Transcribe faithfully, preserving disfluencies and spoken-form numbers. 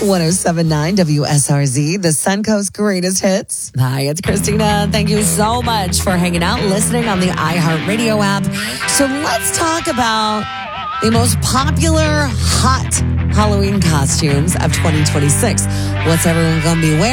ten seventy-nine W S R Z, the Suncoast Greatest Hits. Hi, it's Christina. Thank you so much for hanging out, listening on the iHeartRadio app. So let's talk about the most popular hot Halloween costumes of twenty twenty-six. What's everyone going to be wearing?